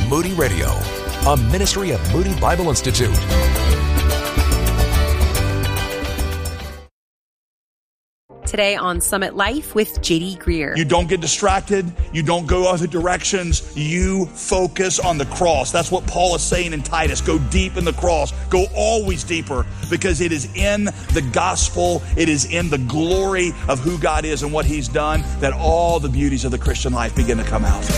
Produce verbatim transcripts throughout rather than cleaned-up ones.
Moody Radio, a ministry of Moody Bible Institute. Today on Summit Life with J D Greear. You don't get distracted. You don't go other directions. You focus on the cross. That's what Paul is saying in Titus. Go deep in the cross. Go always deeper, because it is in the gospel, it is in the glory of who God is and what he's done that all the beauties of the Christian life begin to come out.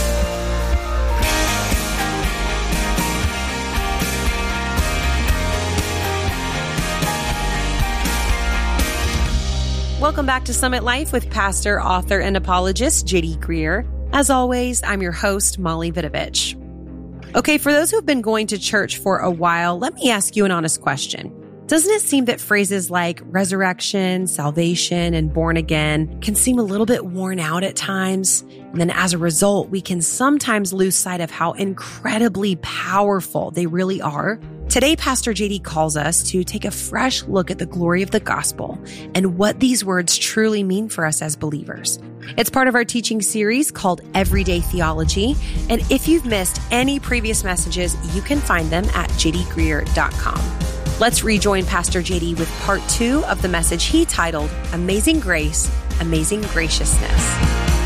Welcome back to Summit Life with pastor, author, and apologist J D Greear. As always, I'm your host, Molly Vidovich. Okay, for those who've been going to church for a while, let me ask you an honest question. Doesn't it seem that phrases like resurrection, salvation, and born again can seem a little bit worn out at times? And then as a result, we can sometimes lose sight of how incredibly powerful they really are. Today, Pastor J D calls us to take a fresh look at the glory of the gospel and what these words truly mean for us as believers. It's part of our teaching series called Everyday Theology. And if you've missed any previous messages, you can find them at j d greear dot com. Let's rejoin Pastor J D with part two of the message he titled Amazing Grace, Amazing Graciousness.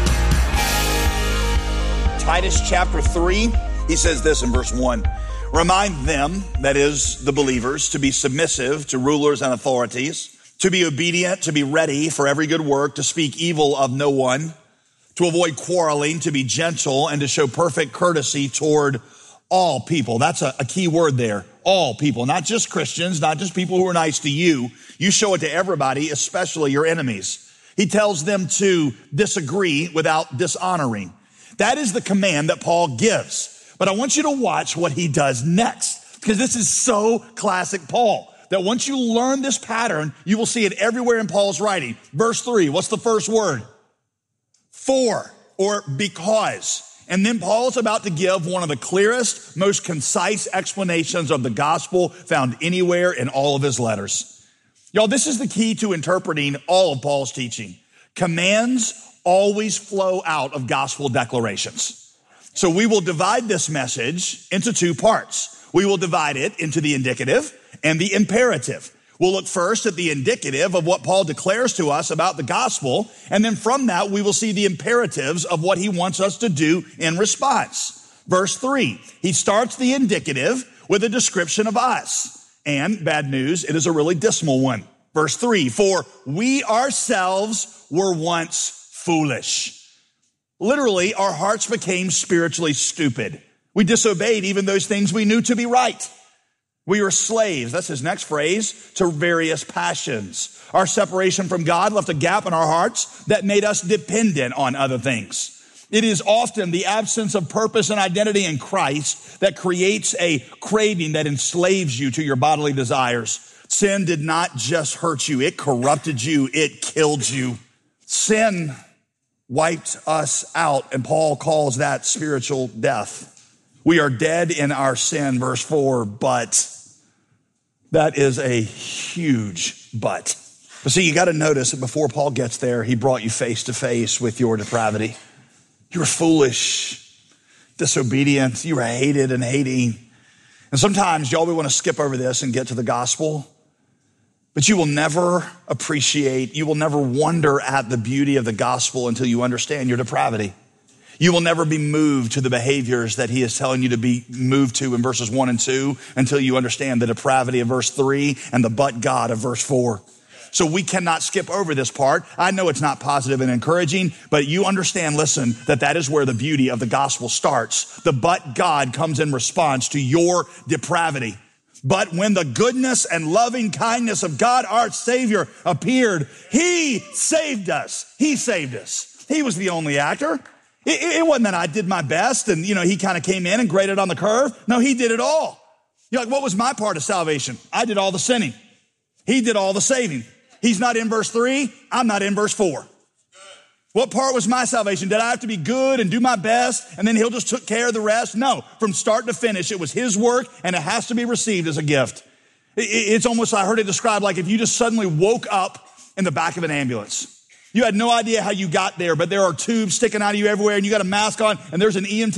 Titus chapter three, he says this in verse one. Remind them, that is, the believers, to be submissive to rulers and authorities, to be obedient, to be ready for every good work, to speak evil of no one, to avoid quarreling, to be gentle, and to show perfect courtesy toward all people. That's a, a key word there. All people, not just Christians, not just people who are nice to you. You show it to everybody, especially your enemies. He tells them to disagree without dishonoring. That is the command that Paul gives. But I want you to watch what he does next, because this is so classic Paul, that once you learn this pattern, you will see it everywhere in Paul's writing. Verse three, what's the first word? For, or because. And then Paul's about to give one of the clearest, most concise explanations of the gospel found anywhere in all of his letters. Y'all, this is the key to interpreting all of Paul's teaching. Commands always flow out of gospel declarations. So we will divide this message into two parts. We will divide it into the indicative and the imperative. We'll look first at the indicative of what Paul declares to us about the gospel, and then from that we will see the imperatives of what he wants us to do in response. Verse three, he starts the indicative with a description of us. And bad news, it is a really dismal one. Verse three, for we ourselves were once foolish. Literally, our hearts became spiritually stupid. We disobeyed even those things we knew to be right. We were slaves, that's his next phrase, to various passions. Our separation from God left a gap in our hearts that made us dependent on other things. It is often the absence of purpose and identity in Christ that creates a craving that enslaves you to your bodily desires. Sin did not just hurt you, it corrupted you, it killed you. Sin wiped us out, and Paul calls that spiritual death. We are dead in our sin, verse four, but that is a huge but. But see, you got to notice that before Paul gets there, he brought you face to face with your depravity. You were foolish, disobedient, you were hated and hating. And sometimes, y'all, we want to skip over this and get to the gospel. But you will never appreciate, you will never wonder at the beauty of the gospel until you understand your depravity. You will never be moved to the behaviors that he is telling you to be moved to in verses one and two until you understand the depravity of verse three and the but God of verse four. So we cannot skip over this part. I know it's not positive and encouraging, but you understand, listen, that that is where the beauty of the gospel starts. The but God comes in response to your depravity. But when the goodness and loving kindness of God, our Savior, appeared, he saved us. He saved us. He was the only actor. It, it wasn't that I did my best and, you know, he kind of came in and graded on the curve. No, he did it all. You're like, what was my part of salvation? I did all the sinning. He did all the saving. He's not in verse three. I'm not in verse four. What part was my salvation? Did I have to be good and do my best and then he'll just took care of the rest? No, from start to finish, it was his work and it has to be received as a gift. It's almost, I heard it described like if you just suddenly woke up in the back of an ambulance. You had no idea how you got there, but there are tubes sticking out of you everywhere and you got a mask on and there's an E M T